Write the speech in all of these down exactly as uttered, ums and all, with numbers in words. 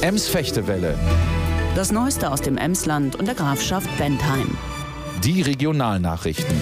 Ems-Fechtewelle. Das Neueste aus dem Emsland und der Grafschaft Bentheim. Die Regionalnachrichten.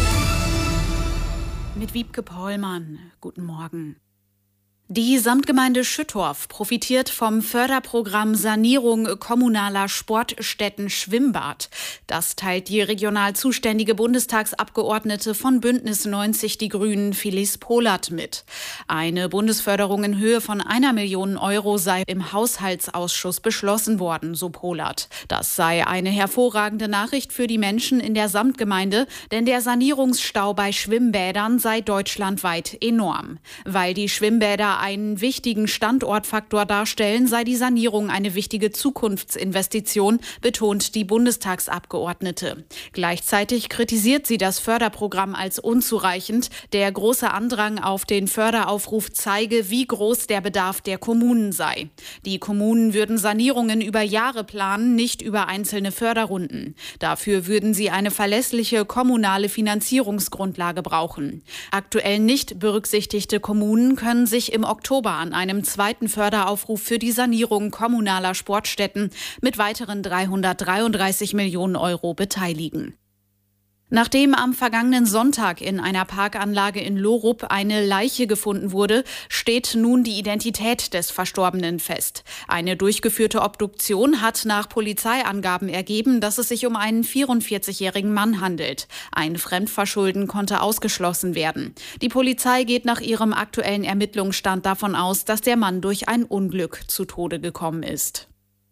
Mit Wiebke Pollmann. Guten Morgen. Die Samtgemeinde Schüttorf profitiert vom Förderprogramm Sanierung kommunaler Sportstätten Schwimmbad. Das teilt die regional zuständige Bundestagsabgeordnete von Bündnis neunzig Die Grünen, Phyllis Pohlert, mit. Eine Bundesförderung in Höhe von einer Million Euro sei im Haushaltsausschuss beschlossen worden, so Pohlert. Das sei eine hervorragende Nachricht für die Menschen in der Samtgemeinde, denn der Sanierungsstau bei Schwimmbädern sei deutschlandweit enorm. Weil die Schwimmbäder einen wichtigen Standortfaktor darstellen, sei die Sanierung eine wichtige Zukunftsinvestition, betont die Bundestagsabgeordnete. Gleichzeitig kritisiert sie das Förderprogramm als unzureichend. Der große Andrang auf den Förderaufruf zeige, wie groß der Bedarf der Kommunen sei. Die Kommunen würden Sanierungen über Jahre planen, nicht über einzelne Förderrunden. Dafür würden sie eine verlässliche kommunale Finanzierungsgrundlage brauchen. Aktuell nicht berücksichtigte Kommunen können sich im Oktober an einem zweiten Förderaufruf für die Sanierung kommunaler Sportstätten mit weiteren dreihundertdreiunddreißig Millionen Euro beteiligen. Nachdem am vergangenen Sonntag in einer Parkanlage in Lorup eine Leiche gefunden wurde, steht nun die Identität des Verstorbenen fest. Eine durchgeführte Obduktion hat nach Polizeiangaben ergeben, dass es sich um einen vierundvierzigjährigen Mann handelt. Ein Fremdverschulden konnte ausgeschlossen werden. Die Polizei geht nach ihrem aktuellen Ermittlungsstand davon aus, dass der Mann durch ein Unglück zu Tode gekommen ist.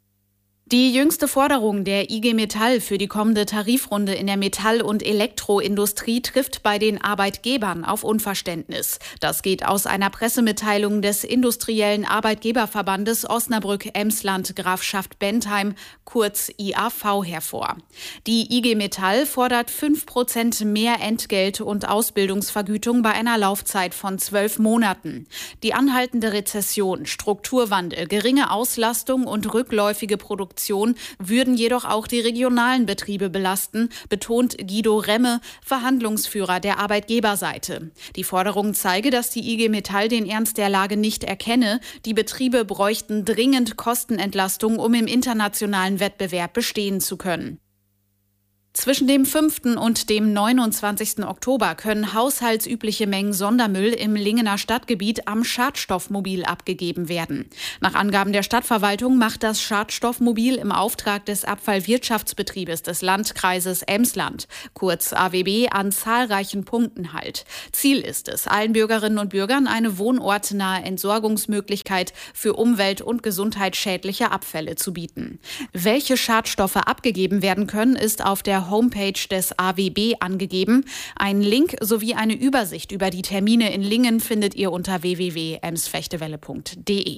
Die jüngste Forderung der I G Metall für die kommende Tarifrunde in der Metall- und Elektroindustrie trifft bei den Arbeitgebern auf Unverständnis. Das geht aus einer Pressemitteilung des Industriellen Arbeitgeberverbandes Osnabrück-Emsland Grafschaft Bentheim, kurz I A V, hervor. Die I G Metall fordert fünf Prozent mehr Entgelt und Ausbildungsvergütung bei einer Laufzeit von zwölf Monaten. Die anhaltende Rezession, Strukturwandel, geringe Auslastung und rückläufige Produktion würden jedoch auch die regionalen Betriebe belasten, betont Guido Remme, Verhandlungsführer der Arbeitgeberseite. Die Forderung zeige, dass die I G Metall den Ernst der Lage nicht erkenne. Die Betriebe bräuchten dringend Kostenentlastung, um im internationalen Wettbewerb bestehen zu können. Zwischen dem fünften und dem neunundzwanzigsten Oktober können haushaltsübliche Mengen Sondermüll im Lingener Stadtgebiet am Schadstoffmobil abgegeben werden. Nach Angaben der Stadtverwaltung macht das Schadstoffmobil im Auftrag des Abfallwirtschaftsbetriebes des Landkreises Emsland, kurz A W B, an zahlreichen Punkten Halt. Ziel ist es, allen Bürgerinnen und Bürgern eine wohnortnahe Entsorgungsmöglichkeit für umwelt- und gesundheitsschädliche Abfälle zu bieten. Welche Schadstoffe abgegeben werden können, ist auf der Homepage des A W B angegeben. Einen Link sowie eine Übersicht über die Termine in Lingen findet ihr unter w w w punkt emsfechtewelle punkt d e.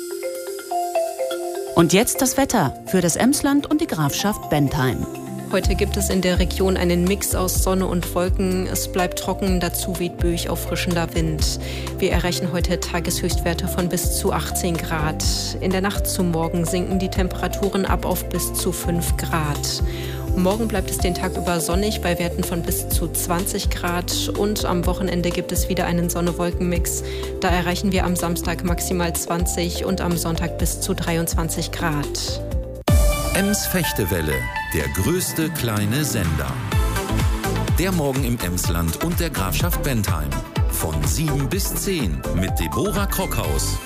Und jetzt das Wetter für das Emsland und die Grafschaft Bentheim. Heute gibt es in der Region einen Mix aus Sonne und Wolken. Es bleibt trocken, dazu weht böig auffrischender Wind. Wir erreichen heute Tageshöchstwerte von bis zu achtzehn Grad. In der Nacht zum Morgen sinken die Temperaturen ab auf bis zu fünf Grad. Morgen bleibt es den Tag über sonnig bei Werten von bis zu zwanzig Grad und am Wochenende gibt es wieder einen Sonne-Wolken-Mix. Da erreichen wir am Samstag maximal zwanzig und am Sonntag bis zu dreiundzwanzig Grad. Ems-Fechtewelle, der größte kleine Sender. Der Morgen im Emsland und der Grafschaft Bentheim. Von sieben bis zehn mit Deborah Krockhaus.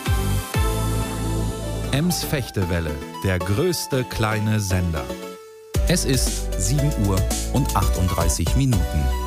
Ems-Fechtewelle, der größte kleine Sender. Es ist sieben Uhr und achtunddreißig Minuten.